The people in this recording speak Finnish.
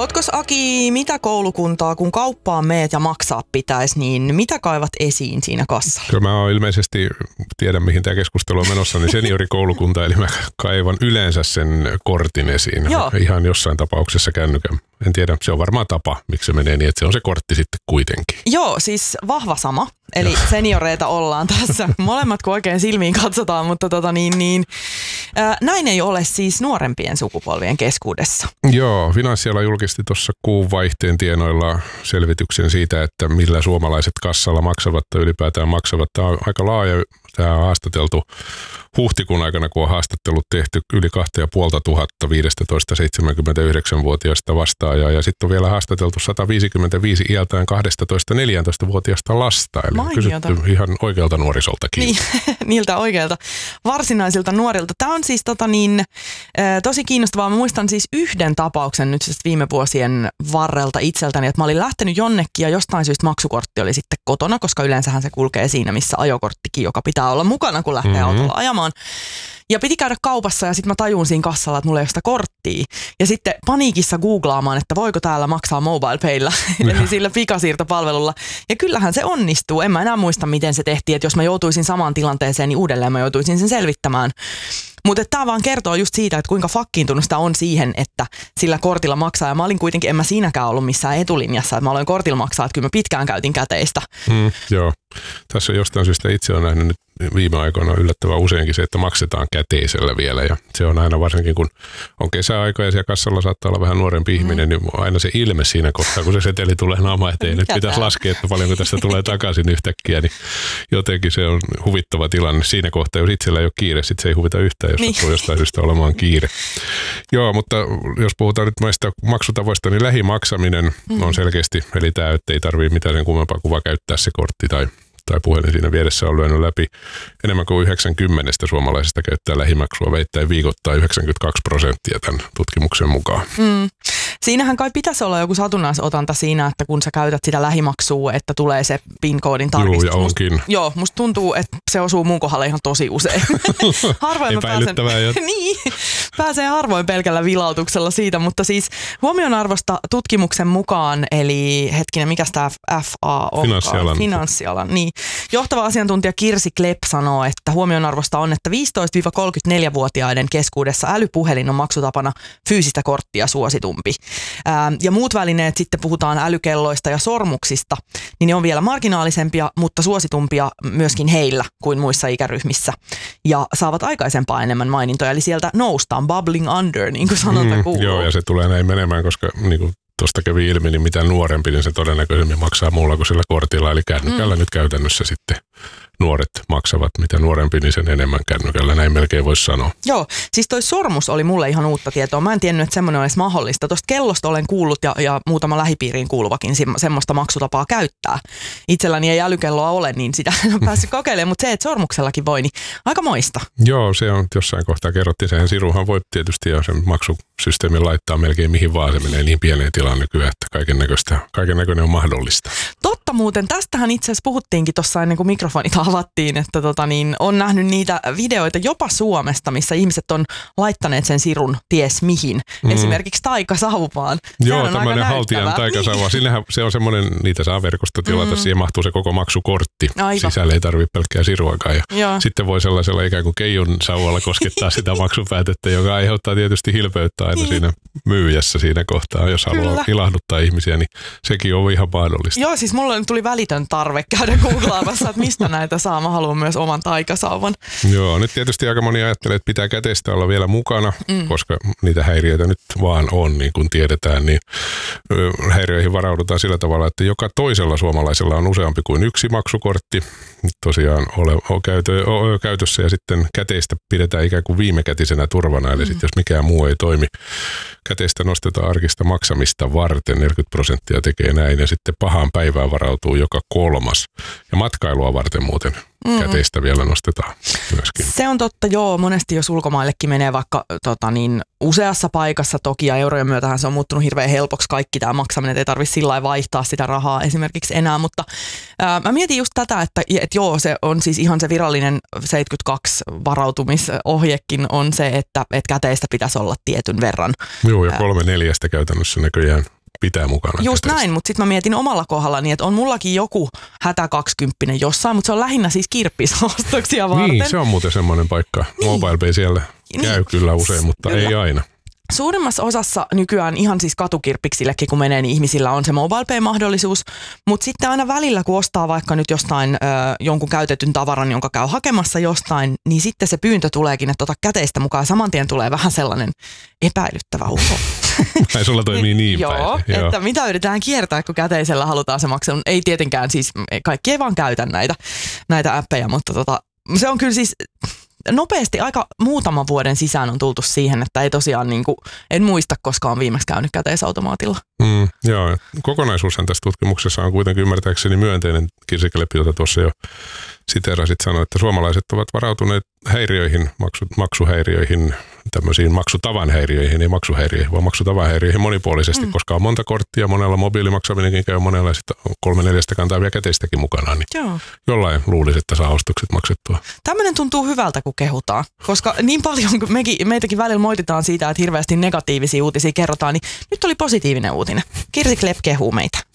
Ootkos Aki, mitä koulukuntaa, kun kauppaan meet ja maksaa pitäisi, niin mitä kaivat esiin siinä kassalla? Kyllä mä ilmeisesti tiedän, mihin tämä keskustelu on menossa, niin seniorikoulukunta, eli mä kaivan yleensä sen kortin esiin. Joo. Ihan jossain tapauksessa kännykän. En tiedä, se on varmaan tapa, miksi se menee niin, että se on se kortti sitten kuitenkin. Joo, siis vahva sama. Eli senioreita ollaan tässä. Molemmat kun oikein silmiin katsotaan, mutta näin ei ole siis nuorempien sukupolvien keskuudessa. Joo, Finanssiala julkisti tuossa kuun vaihteen tienoilla selvityksen siitä, että millä suomalaiset kassalla maksavat tai ylipäätään maksavat. Tämä on aika laaja. Tämä on haastateltu huhtikuun aikana, kun on haastattelut tehty yli 2500 15-79-vuotiaista vastaajaa. Ja sitten on vielä haastateltu 155 iältään 12-14-vuotiaista lasta. Eli on kysytty ihan oikealta nuorisoltakin. Niin, niiltä oikealta varsinaisilta nuorilta. Tämä on siis tosi kiinnostavaa. Mä muistan siis yhden tapauksen nyt viime vuosien varrelta itseltäni, että mä olin lähtenyt jonnekin ja jostain syystä maksukortti oli sitten kotona, koska yleensähän se kulkee siinä, missä ajokorttikin, joka pitää olla mukana, kun lähtee autolla ajamaan. Ja piti käydä kaupassa ja sitten mä tajun siinä kassalla, että mulla ei ole sitä korttia. Ja sitten paniikissa googlaamaan, että voiko täällä maksaa MobilePaylla, eli sillä pikasiirtopalvelulla. Ja kyllähän se onnistuu. En mä enää muista, miten se tehtiin, että jos mä joutuisin samaan tilanteeseen, niin uudelleen mä joutuisin sen selvittämään. Mutta tämä vaan kertoo just siitä, että kuinka fakkiintunut sitä on siihen, että sillä kortilla maksaa. Ja mä olin kuitenkin, en mä siinäkään ollut missään etulinjassa, että mä aloin kortilla maksaa, että kyllä mä pitkään käytin käteistä. Joo, tässä jostain syystä itse on nähnyt nyt viime aikoina yllättävän useinkin se, että maksetaan käteisellä vielä. Ja se on aina varsinkin, kun on kesäaika ja siellä kassalla saattaa olla vähän nuorempi ihminen, niin aina se ilme siinä kohtaa, kun se seteli tulee naama eteen. Nyt pitäisi laskea, että paljonko tästä tulee takaisin yhtäkkiä, niin jotenkin se on huvittava tilanne. Siinä kohtaa, jos itsellä ei ole kiire, sitten se ei huvita yhtään, jos sattuu jostain syystä olemaan kiire. Joo, mutta jos puhutaan nyt näistä maksutavoista, niin lähimaksaminen on selkeästi, eli tämä, että ei tarvitse mitään sen kummempaa kuvaa käyttää se kortti tai puhelin siinä vieressä on lyönyt läpi. Enemmän kuin 90 suomalaisista käyttää lähimaksua, väittäen viikoittain 92% tämän tutkimuksen mukaan. Siinähän kai pitäisi olla joku satunnaisotanta siinä, että kun sä käytät sitä lähimaksua, että tulee se PIN-koodin tarkistus. Joo, ja onkin. Musta tuntuu, että se osuu mun kohdalle ihan tosi usein. Harvoin pääsee harvoin pelkällä vilautuksella siitä, mutta siis huomionarvosta tutkimuksen mukaan, eli mikä tämä FA on? Finanssialan. Niin. Johtava asiantuntija Kirsi Klepp sanoo, että huomionarvosta on, että 15-34-vuotiaiden keskuudessa älypuhelin on maksutapana fyysistä korttia suositumpi. Ja muut välineet, sitten puhutaan älykelloista ja sormuksista, niin ne on vielä marginaalisempia, mutta suositumpia myöskin heillä kuin muissa ikäryhmissä. Ja saavat aikaisempaa enemmän mainintoja, eli sieltä noustaan, bubbling under, niin kuin sanonta kuuluu. Joo, ja se tulee näin menemään, koska niin kuin tuosta kävi ilmi, niin mitä nuorempi, niin se todennäköisemmin maksaa muulla kuin sillä kortilla, eli kännykällä nyt käytännössä sitten nuoret maksavat. Mitä nuorempi, niin sen enemmän kännykällä, näin melkein voisi sanoa. Joo, siis toi sormus oli mulle ihan uutta tietoa. Mä en tiennyt, että semmoinen olisi mahdollista. Tuosta kellosta olen kuullut ja muutama lähipiiriin kuuluvakin semmoista maksutapaa käyttää. Itselläni ei älykelloa ole, niin sitä en ole päässyt kokeilemaan, mutta se, että sormuksellakin voi, niin aika moista. Joo, se on jossain kohtaa kerrottiin. Sen siruhan voi tietysti ja sen maksusysteemin laittaa melkein mihin vaan. Se menee niin pieneen tilaan nykyään, että kaiken näköinen on mahdollista. Totta muuten, tästähän itse asiassa puhuttiinkin tuossa ennen kuin mikrofonit avattiin, että on nähnyt niitä videoita jopa Suomesta, missä ihmiset on laittaneet sen sirun ties mihin. Esimerkiksi taikasauvaan. Joo, tämmöinen haltijan taikasauva. Siinähän se on semmoinen, niitä saa verkosta tilata, siihen mahtuu se koko maksukortti. Aivan. Sisälle ei tarvitse pelkkää siruakaan. Ja sitten voi sellaisella ikään kuin keijun sauvalla koskettaa sitä maksupäätettä, joka aiheuttaa tietysti hilpeyttä aina siinä myyjässä siinä kohtaa. Jos haluaa ilahduttaa ihmisiä, niin sekin on ihan mahdollista. Joo, siis mulla tuli välitön tarve käydä googlaamassa, että mistä näitä saa. Mä haluan myös oman taikasauvan. Joo, nyt tietysti aika moni ajattelee, että pitää käteistä olla vielä mukana, koska niitä häiriöitä nyt vaan on, niin kuin tiedetään, niin häiriöihin varaudutaan sillä tavalla, että joka toisella suomalaisella on useampi kuin yksi maksukortti tosiaan käytössä ja sitten käteistä pidetään ikään kuin viimekätisenä turvana, eli sitten jos mikään muu ei toimi, käteistä nostetaan arkista maksamista varten, 40% tekee näin ja sitten pahaan päivään varautuu joka kolmas ja matkailua varten muuten käteistä vielä nostetaan myöskin. Se on totta, joo. Monesti jos ulkomaillekin menee vaikka useassa paikassa toki, ja eurojen myötähän se on muuttunut hirveän helpoksi kaikki tämä maksaminen, ei tarvitse sillä lailla vaihtaa sitä rahaa esimerkiksi enää, mutta mä mietin just tätä, että joo, se on siis ihan se virallinen 72 varautumisohjekin on se, että käteistä pitäisi olla tietyn verran. Joo, ja 3/4 käytännössä näköjään pitää mukana. Just käteistä. Näin, mutta sitten mä mietin omalla kohdallani, että on mullakin joku hätä 20 jossain, mutta se on lähinnä siis kirppisostoksia varten. Niin, se on muuten semmoinen paikka. Niin. MobilePay siellä käy kyllä usein, mutta kyllä. Ei aina. Suurimmassa osassa nykyään ihan siis katukirppiksillekin, kun menee, niin ihmisillä on se MobilePay-mahdollisuus, mutta sitten aina välillä, kun ostaa vaikka nyt jostain jonkun käytetyn tavaran, jonka käy hakemassa jostain, niin sitten se pyyntö tuleekin, että ota käteistä mukaan. Saman tien tulee vähän sellainen epäilyttävä uho. Ai sulla toimii niin päin. Joo, että mitä yritetään kiertää, kun käteisellä halutaan se maksaa. Ei tietenkään siis, kaikki ei vaan käytä näitä appeja, mutta se on kyllä siis nopeasti aika muutaman vuoden sisään on tultu siihen, että ei tosiaan en muista, koska on viimeksi käynyt käteisautomaatilla. Joo, kokonaisuushan tässä tutkimuksessa on kuitenkin ymmärtääkseni myönteinen. Kirsikkeleppi, jota tuossa jo siteerasit, sanoi, että suomalaiset ovat varautuneet häiriöihin, maksuhäiriöihin, tämmöisiin maksutavan häiriöihin, ei maksuhäiriöihin, vaan maksutavan häiriöihin monipuolisesti, koska on monta korttia, monella mobiilimaksaminenkin käy, monella ja sitten 3/4 kantaa vielä käteistäkin mukana, niin jollain luulisi, että saa ostokset maksettua. Tämmöinen tuntuu hyvältä, kun kehutaan, koska niin paljon kuin meitäkin välillä moititaan siitä, että hirveästi negatiivisia uutisia kerrotaan, niin nyt oli positiivinen uutinen. Kirsi Klepp kehuu meitä.